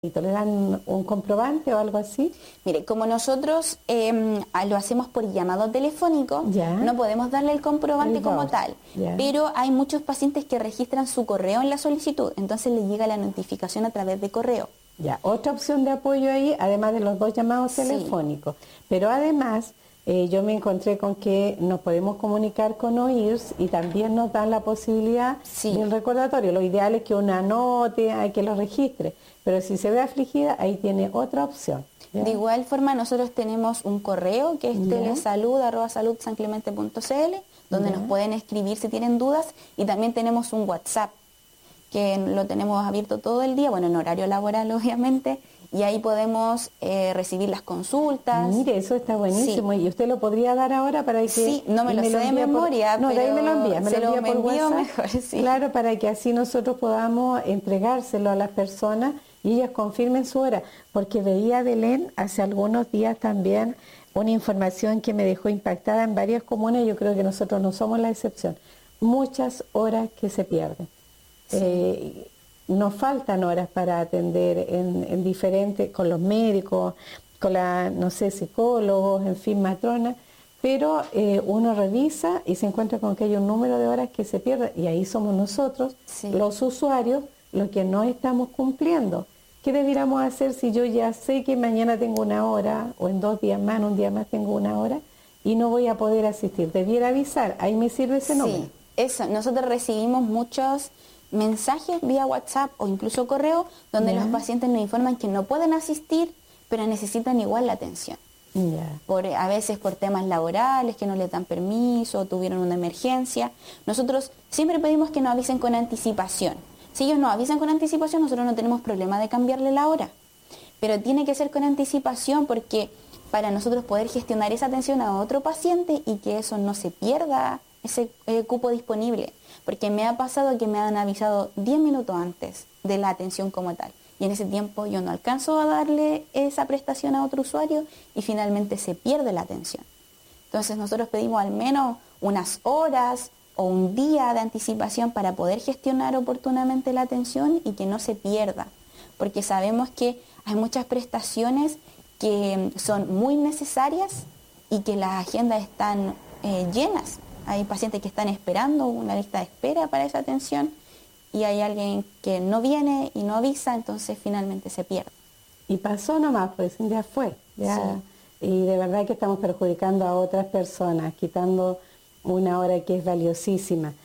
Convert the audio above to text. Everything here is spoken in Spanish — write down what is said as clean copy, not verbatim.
¿Le dan un comprobante o algo así? Mire, como nosotros lo hacemos por llamado telefónico, Ya. no podemos darle el comprobante como tal, Ya. pero hay muchos pacientes que registran su correo en la solicitud, entonces les llega la notificación a través de correo. Ya, otra opción de apoyo ahí, además de los 2 llamados Sí. telefónicos. Pero además, yo me encontré con que nos podemos comunicar con OIRS y también nos dan la posibilidad Sí. del recordatorio. Lo ideal es que uno anote, hay que lo registre. Pero si se ve afligida, ahí tiene otra opción. ¿Ya? De igual forma, nosotros tenemos un correo que es Ya. telesalud@saludsanclemente.cl, donde Ya. nos pueden escribir si tienen dudas, y también tenemos un WhatsApp que lo tenemos abierto todo el día, bueno, en horario laboral obviamente, y ahí podemos recibir las consultas. Mire, eso está buenísimo. Sí. ¿Y usted lo podría dar ahora para que...? Sí, no me y lo sé de envía memoria, No, de ahí me lo envía, me se lo envía por envío WhatsApp. mejor, sí. Claro, para que así nosotros podamos entregárselo a las personas y ellas confirmen su hora. Porque veía, Belén, hace algunos días también una información que me dejó impactada en varias comunas, yo creo que nosotros no somos la excepción. Muchas horas que se pierden. Sí. Nos faltan horas para atender en diferentes, con los médicos, con no sé, psicólogos, en fin, matronas, pero uno revisa y se encuentra con que hay un número de horas que se pierde y ahí somos nosotros, Sí. los usuarios, los que no estamos cumpliendo. ¿Qué debiéramos hacer si yo ya sé que mañana tengo una hora o en 2 días más, en un día más tengo una hora y no voy a poder asistir? Debiera avisar, ahí me sirve ese número. Sí, eso, nosotros recibimos muchos mensajes vía WhatsApp o incluso correo donde Ya. los pacientes nos informan que no pueden asistir, pero necesitan igual la atención. Ya. A veces por temas laborales, que no les dan permiso, o tuvieron una emergencia. Nosotros siempre pedimos que nos avisen con anticipación. Si ellos nos avisan con anticipación, nosotros no tenemos problema de cambiarle la hora. Pero tiene que ser con anticipación porque para nosotros poder gestionar esa atención a otro paciente y que eso no se pierda, ese cupo disponible. Porque me ha pasado que me han avisado 10 minutos antes de la atención como tal. Y en ese tiempo yo no alcanzo a darle esa prestación a otro usuario y finalmente se pierde la atención. Entonces nosotros pedimos al menos unas horas o un día de anticipación para poder gestionar oportunamente la atención y que no se pierda. Porque sabemos que hay muchas prestaciones que son muy necesarias y que las agendas están llenas. Hay pacientes que están esperando una lista de espera para esa atención y hay alguien que no viene y no avisa, entonces finalmente se pierde. Y pasó nomás, pues ya fue. Ya. Sí. Y de verdad que estamos perjudicando a otras personas, quitando una hora que es valiosísima.